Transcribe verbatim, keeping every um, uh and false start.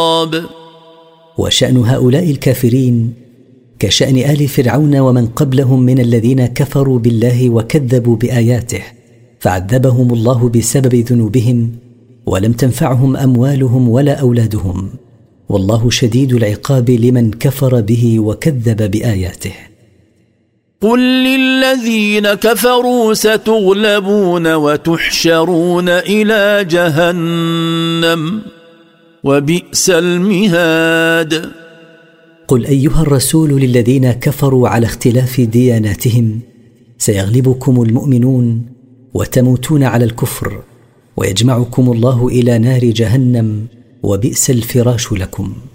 وشأن هؤلاء الكافرين كشأن آل فرعون ومن قبلهم من الذين كفروا بالله وكذبوا بآياته، فعذبهم الله بسبب ذنوبهم، ولم تنفعهم أموالهم ولا أولادهم، والله شديد العقاب لمن كفر به وكذب بآياته. قل للذين كفروا ستغلبون وتحشرون إلى جهنم وبئس المهاد. قل أيها الرسول للذين كفروا على اختلاف دياناتهم: سيغلبكم المؤمنون وتموتون على الكفر، ويجمعكم الله إلى نار جهنم، وبئس الفراش لكم.